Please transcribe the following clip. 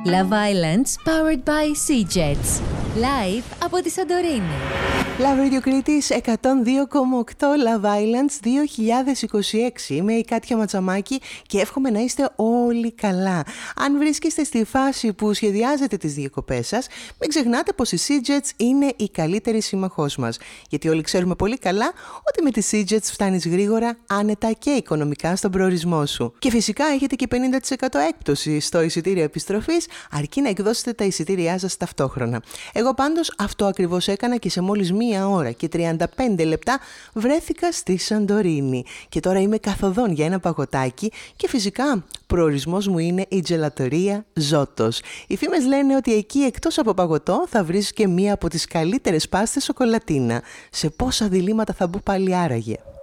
Love Islands powered by Sea-Jets. Live από τη Σαντορίνη. Love Radio Κρήτης 102,8 Love Islands 2026. Είμαι η Κάτια Ματσαμάκη και εύχομαι να είστε όλοι καλά. Αν βρίσκεστε στη φάση που σχεδιάζετε τις διακοπές σας, μην ξεχνάτε πως η Sea-Jets είναι η καλύτερη σύμμαχός μας. Γιατί όλοι ξέρουμε πολύ καλά ότι με τη Sea-Jets φτάνεις γρήγορα, άνετα και οικονομικά στον προορισμό σου. Και φυσικά έχετε και 50% έκπτωση στο εισιτήριο επιστροφής, αρκεί να εκδώσετε τα εισιτήριά σας ταυτόχρονα. Εγώ πάντως αυτό ακριβώς έκανα και σε μόλις 1 ώρα και 35 λεπτά βρέθηκα στη Σαντορίνη. Και τώρα είμαι καθοδόν για ένα παγωτάκι και φυσικά προορισμός μου είναι η τζελατορία Ζώτος. Οι φήμες λένε ότι εκεί εκτός από παγωτό θα βρεις και μία από τις καλύτερες πάστες σοκολατίνα. Σε πόσα διλήμματα θα μπω πάλι άραγε?